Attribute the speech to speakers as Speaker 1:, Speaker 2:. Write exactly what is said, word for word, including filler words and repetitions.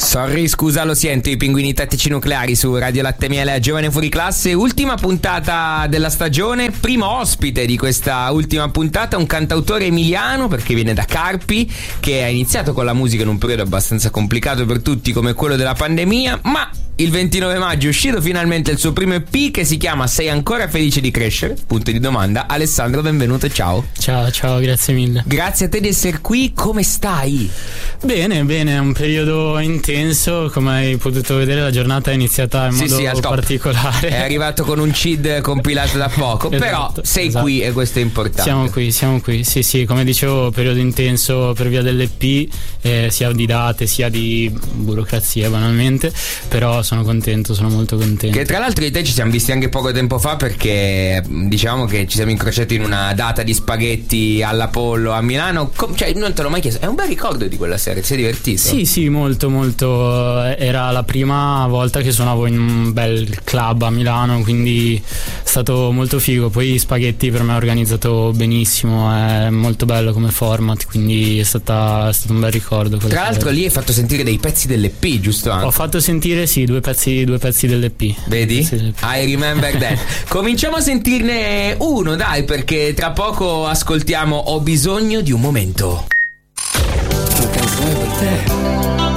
Speaker 1: Sorry, scusa, lo sento, i pinguini tattici nucleari su Radio Latte Miele a Giovane Fuori Classe. Ultima puntata della stagione, primo ospite di questa ultima puntata, un cantautore emiliano perché viene da Carpi, che ha iniziato con la musica in un periodo abbastanza complicato per tutti come quello della pandemia, ma il ventinove maggio è uscito finalmente il suo primo E P che si chiama Sei ancora felice di crescere? Punto di domanda. Alessandro, benvenuto, ciao.
Speaker 2: Ciao, ciao, grazie mille.
Speaker 1: Grazie a te di essere qui, come stai?
Speaker 2: Bene, bene, è un periodo intenso, come hai potuto vedere la giornata è iniziata in
Speaker 1: sì,
Speaker 2: modo
Speaker 1: sì, al top.
Speaker 2: particolare.
Speaker 1: È arrivato con un C I D compilato da poco,
Speaker 2: esatto,
Speaker 1: però sei
Speaker 2: esatto.
Speaker 1: qui e questo è importante.
Speaker 2: Siamo qui, siamo qui, sì sì, come dicevo, periodo intenso per via dell'E P, eh, sia di date sia di burocrazia banalmente, però sono contento, sono molto contento.
Speaker 1: Che tra l'altro di te ci siamo visti anche poco tempo fa perché diciamo che ci siamo incrociati in una data di spaghetti all'Apollo a Milano. Com- cioè non te l'ho mai chiesto, è un bel ricordo di quella sera, ti sei divertito?
Speaker 2: Sì sì, molto molto, era la prima volta che suonavo in un bel club a Milano, quindi è stato molto figo. Poi spaghetti per me è organizzato benissimo, è molto bello come format, quindi è, stata, è stato un bel ricordo.
Speaker 1: Tra l'altro
Speaker 2: sera.
Speaker 1: Lì hai fatto sentire dei pezzi dell'E P, giusto? Anche?
Speaker 2: Ho fatto sentire sì due pezzi due pezzi dell'E P.
Speaker 1: Vedi?
Speaker 2: Sì.
Speaker 1: I remember that. Cominciamo a sentirne uno, dai, perché tra poco ascoltiamo Ho bisogno di un momento.
Speaker 3: Una canzone per te.